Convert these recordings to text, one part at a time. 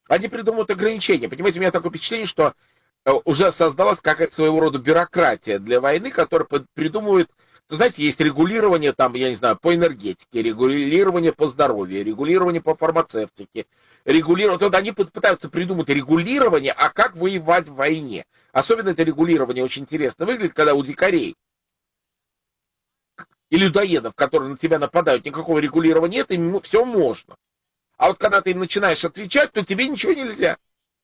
Они придумывают ограничения. Понимаете, у меня такое впечатление, что уже создалась какая-то своего рода бюрократия для войны, которая придумывает, ну, знаете, есть регулирование там, я не знаю, по энергетике, регулирование по здоровью, регулирование по фармацевтике, регулирование. Вот они пытаются придумать регулирование, а как воевать в войне. Особенно это регулирование очень интересно выглядит, когда у дикарей и людоедов, которые на тебя нападают, никакого регулирования нет, им все можно. А вот когда ты им начинаешь отвечать, то тебе ничего нельзя.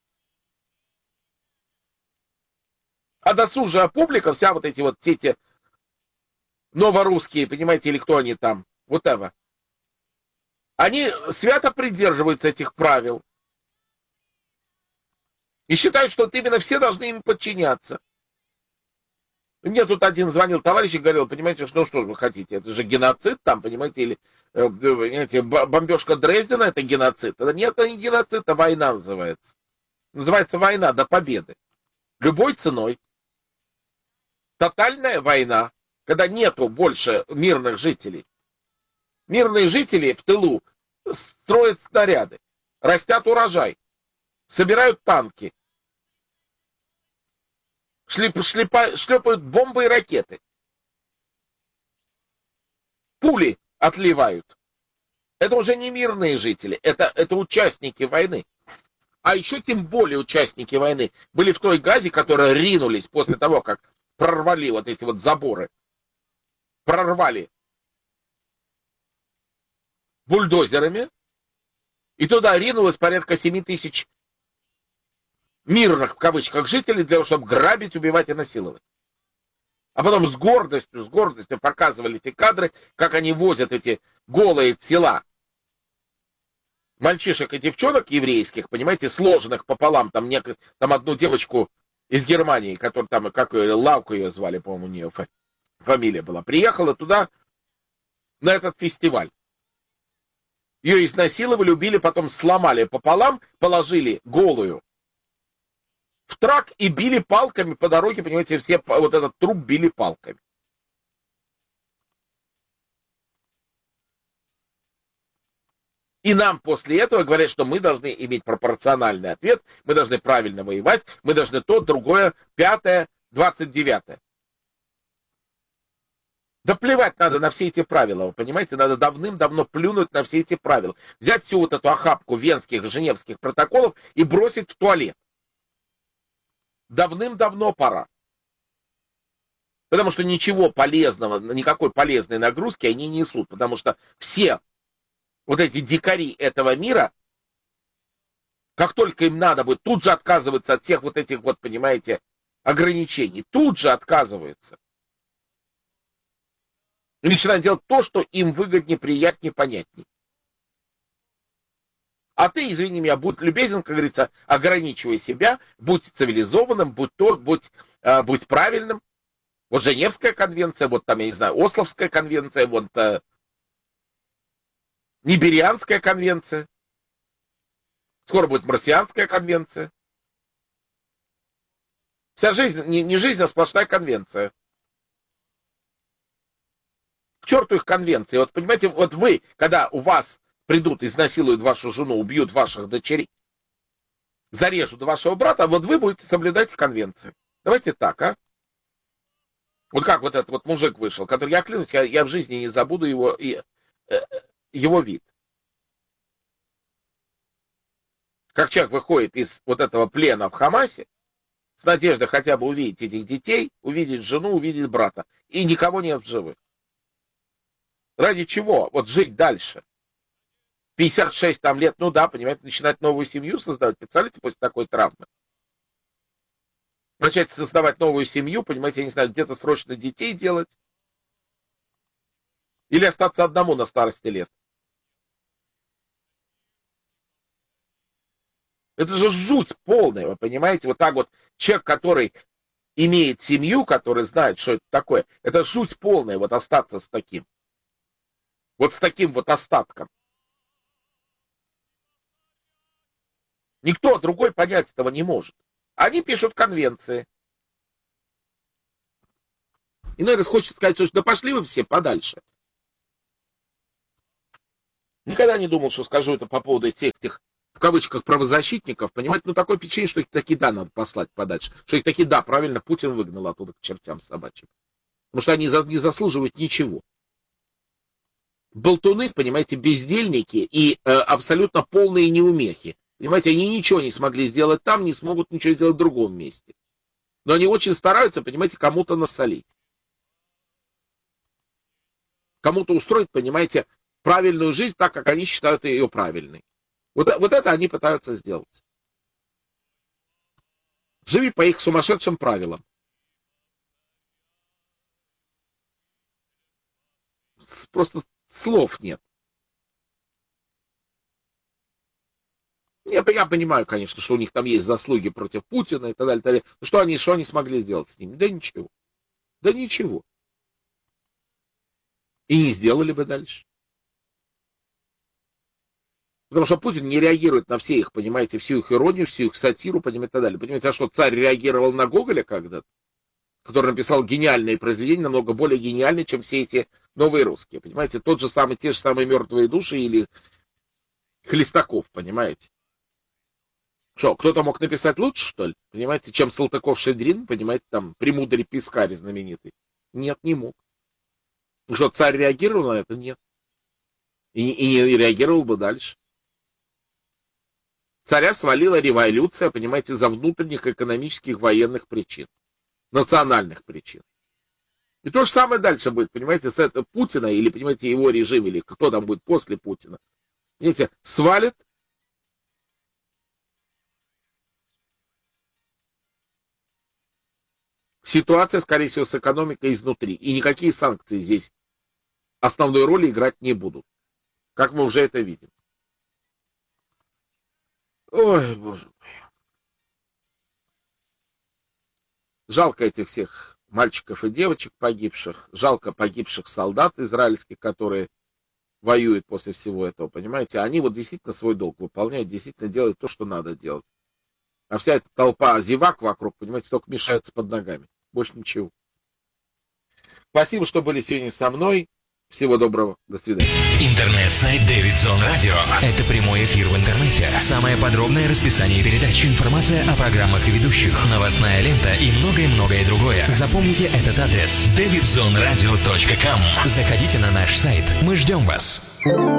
А досужая публика, вся вот эти новорусские, понимаете, или кто они там, вот это, они свято придерживаются этих правил и считают, что вот именно все должны им подчиняться. Мне тут один звонил товарищ и говорил, понимаете, ну что вы хотите, это же геноцид там, понимаете, или понимаете, бомбежка Дрездена это геноцид. Нет, это не геноцид, это война называется. Называется война до победы. Любой ценой. Тотальная война, когда нету больше мирных жителей. Мирные жители в тылу строят снаряды, растят урожай, собирают танки, шлепают бомбы и ракеты. Пули отливают. Это уже не мирные жители, это участники войны. А еще тем более участники войны были в той газе, которые ринулись после того, как прорвали вот эти вот заборы. Прорвали бульдозерами. И туда ринулось порядка 7 тысяч мирных, в кавычках, жителей для того, чтобы грабить, убивать и насиловать. А потом с гордостью показывали эти кадры, как они возят эти голые тела мальчишек и девчонок еврейских, понимаете, сложенных пополам. Там одну девочку из Германии, которая там, как ее, Лауку ее звали, по-моему, у нее фамилия была, приехала туда на этот фестиваль. Ее изнасиловали, убили, потом сломали пополам, положили голую в трак и били палками по дороге, понимаете, все вот этот труп били палками. И нам после этого говорят, что мы должны иметь пропорциональный ответ, мы должны правильно воевать, мы должны то, другое, 5, 29. Да плевать надо на все эти правила, вы понимаете, надо давным-давно плюнуть на все эти правила. Взять всю вот эту охапку венских, женевских протоколов и бросить в туалет. Давным-давно пора. Потому что ничего полезного, никакой полезной нагрузки они не несут. Потому что все вот эти дикари этого мира, как только им надо будет, тут же отказываются от всех вот этих вот, понимаете, ограничений. Тут же отказываются. И начинают делать то, что им выгоднее, приятнее, понятнее. А ты, извини меня, будь любезен, как говорится, ограничивай себя, будь цивилизованным, будь правильным. Вот Женевская конвенция, вот там, я не знаю, Ословская конвенция, вот Ниберианская конвенция. Скоро будет Марсианская конвенция. Вся жизнь, не жизнь, а сплошная конвенция. К черту их конвенции. Вот понимаете, вот вы, когда у вас придут, изнасилуют вашу жену, убьют ваших дочерей, зарежут вашего брата, вот вы будете соблюдать конвенции. Давайте так, а? Вот как вот этот вот мужик вышел, который, я клянусь, я в жизни не забуду его вид. Как человек выходит из вот этого плена в Хамасе, с надеждой хотя бы увидеть этих детей, увидеть жену, увидеть брата. И никого нет в живых. Ради чего? Вот жить дальше. 56 там лет, ну да, понимаете, начинать новую семью создавать. Представляете, после такой травмы? Начать создавать новую семью, понимаете, я не знаю, где-то срочно детей делать. Или остаться одному на старости лет. Это же жуть полная, вы понимаете? Вот так вот человек, который имеет семью, который знает, что это такое, это жуть полная, вот остаться с таким. Вот с таким вот остатком. Никто другой понять этого не может. Они пишут конвенции. Иной раз хочется сказать, что да пошли вы все подальше. Никогда не думал, что скажу это по поводу этих кавычках, правозащитников, понимаете, ну, такое впечатление, что их таки да надо послать подальше. Что их таки да, правильно, Путин выгнал оттуда к чертям собачьим. Потому что они не заслуживают ничего. Болтуны, понимаете, бездельники и абсолютно полные неумехи. Понимаете, они ничего не смогли сделать там, не смогут ничего сделать в другом месте. Но они очень стараются, понимаете, кому-то насолить. Кому-то устроить, понимаете, правильную жизнь так, как они считают ее правильной. Вот это они пытаются сделать. Живи по их сумасшедшим правилам. Просто слов нет. Я понимаю, конечно, что у них там есть заслуги против Путина и так далее, так далее. Но что они смогли сделать с ними? Да ничего. Да ничего. И не сделали бы дальше. Потому что Путин не реагирует на все их, понимаете, всю их иронию, всю их сатиру, понимаете, и так далее. Понимаете, а что, царь реагировал на Гоголя когда-то, который написал гениальные произведения, намного более гениальные, чем все эти новые русские, понимаете? Те же самые мертвые души или Хлестаков, понимаете? Что, кто-то мог написать лучше, что ли? Понимаете, чем Салтыков-Щедрин, понимаете, там, премудрый Пискарь знаменитый? Нет, не мог. Что, царь реагировал на это? Нет. И не реагировал бы дальше. Царя свалила революция, понимаете, за внутренних экономических военных причин. Национальных причин. И то же самое дальше будет, понимаете, с этого Путина, или, понимаете, его режим, или кто там будет после Путина. Понимаете, свалит. Ситуация, скорее всего, с экономикой изнутри. И никакие санкции здесь основной роли играть не будут. Как мы уже это видим. Ой, боже мой. Жалко этих всех мальчиков и девочек погибших. Жалко погибших солдат израильских, которые воюют после всего этого, понимаете? Они вот действительно свой долг выполняют, действительно делают то, что надо делать. А вся эта толпа зевак вокруг, понимаете, только мешается под ногами. Больше ничего. Спасибо, что были сегодня со мной. Всего доброго. До свидания. Интернет-сайт David Zone Radio. Это прямой эфир в интернете. Самое подробное расписание передач. Информация о программах и ведущих. Новостная лента и многое-многое другое. Запомните этот адрес. davidzoneradio.com. Заходите на наш сайт. Мы ждем вас.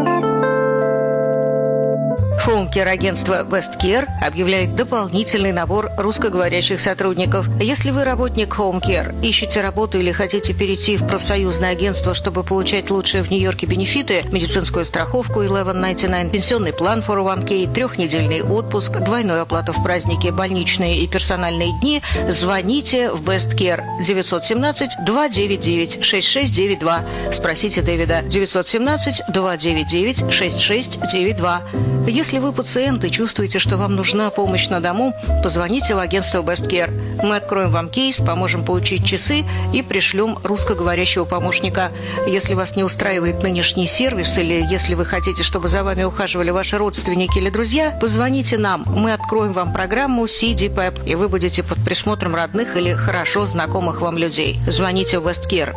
Хоумкер-агентство Westcare объявляет дополнительный набор русскоговорящих сотрудников. Если вы работник Хоумкер, ищете работу или хотите перейти в профсоюзное агентство, чтобы получать лучшие в Нью-Йорке бенефиты, медицинскую страховку 1199, пенсионный план 401k, 3-недельный отпуск, двойную оплату в праздники, больничные и персональные дни, звоните в Westcare 917-299-6692. Спросите Дэвида 917-299-6692. Если вы пациент и чувствуете, что вам нужна помощь на дому, позвоните в агентство Westcare. Мы откроем вам кейс, поможем получить часы и пришлем русскоговорящего помощника. Если вас не устраивает нынешний сервис или если вы хотите, чтобы за вами ухаживали ваши родственники или друзья, позвоните нам. Мы откроем вам программу CDPEP, и вы будете под присмотром родных или хорошо знакомых вам людей. Звоните в Westcare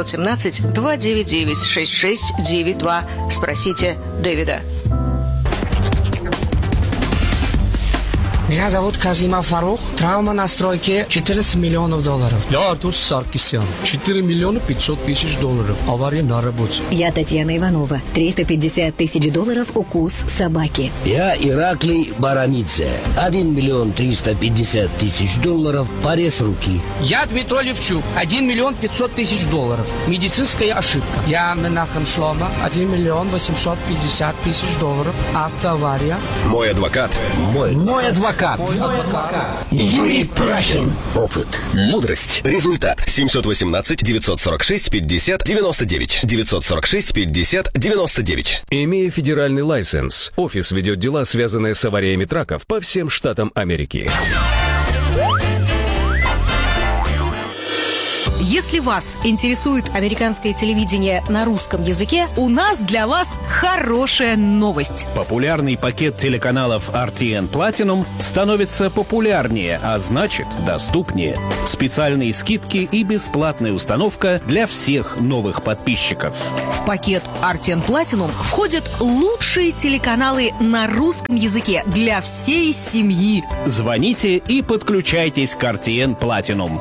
917-299-6692. Спросите Дэвида. Меня зовут Казима Фарух. Травма на стройке $14 миллионов. Я Артур Саркисян. 4 миллиона 500 тысяч долларов. Авария на работе. Я Татьяна Иванова. $350 тысяч укус собаки. Я Ираклий Барамидзе. 1 миллион 350 тысяч долларов. Порез руки. Я Дмитрий Левчук. 1 миллион 500 тысяч долларов. Медицинская ошибка. Я Менахем Шлома. 1 миллион 850 тысяч долларов. Автоавария. Мой адвокат. Мой адвокат. Юрий Прахин. Опыт. Мудрость. Результат. 718-946-50-99. 946-50-99. Имея федеральный лайсенс, офис ведет дела, связанные с авариями траков по всем штатам Америки. Если Если вас интересует американское телевидение на русском языке, у нас для вас хорошая новость. Популярный пакет телеканалов RTN Platinum становится популярнее, а значит, доступнее. Специальные скидки и бесплатная установка для всех новых подписчиков. В пакет RTN Platinum входят лучшие телеканалы на русском языке для всей семьи. Звоните и подключайтесь к RTN Platinum.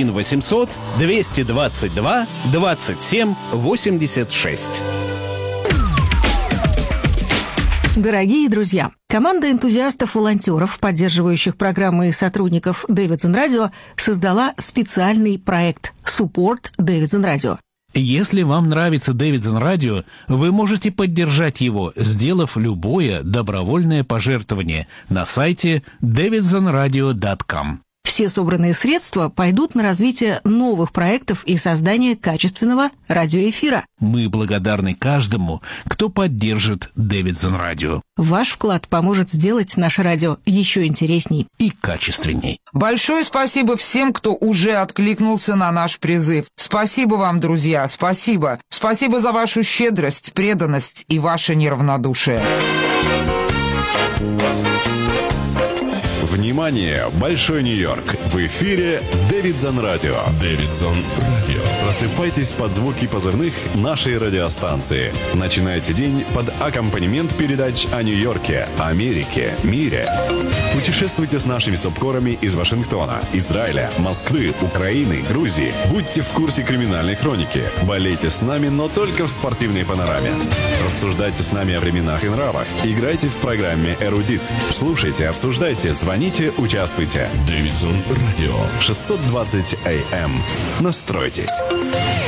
1-800-222-27-86. Дорогие друзья, команда энтузиастов-волонтеров, поддерживающих программы и сотрудников Davidson Radio, создала специальный проект «Support Davidson Radio». Если вам нравится Davidson Radio, вы можете поддержать его, сделав любое добровольное пожертвование на сайте davidsonradio.com. Все собранные средства пойдут на развитие новых проектов и создание качественного радиоэфира. Мы благодарны каждому, кто поддержит Davidson Radio. Ваш вклад поможет сделать наше радио еще интересней и качественней. Большое спасибо всем, кто уже откликнулся на наш призыв. Спасибо вам, друзья, спасибо. Спасибо за вашу щедрость, преданность и ваше неравнодушие. Внимание, Большой Нью-Йорк! В эфире Davidson Radio. Davidson Radio. Просыпайтесь под звуки позывных нашей радиостанции. Начинайте день под аккомпанемент передач о Нью-Йорке, Америке, мире. Путешествуйте с нашими субкорами из Вашингтона, Израиля, Москвы, Украины, Грузии. Будьте в курсе криминальной хроники. Болейте с нами, но только в спортивной панораме. Рассуждайте с нами о временах и нравах. Играйте в программе «Эрудит». Слушайте, обсуждайте, звоните, участвуйте. Davidson Radio. 620 AM. Настройтесь.